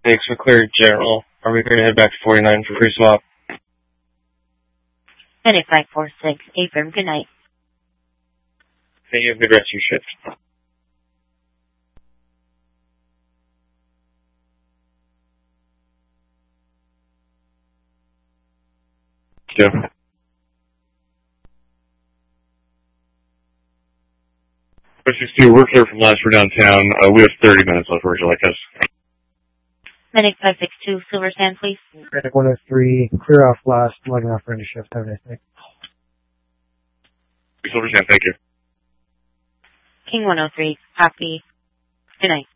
Thanks for clear, General. Are we going to head back to 49 for free swap? Medic 546, affirm, good night. Hey, you have a good rest of your shift. Yeah. But you see, we're clear from last for downtown. We have 30 minutes left. Where'd you like us? Medic 562, Silver Sand, please. Medic 103, clear off last, logging off for any shift. Have a nice night. Silver Sand, thank you. King 103, copy. Good night.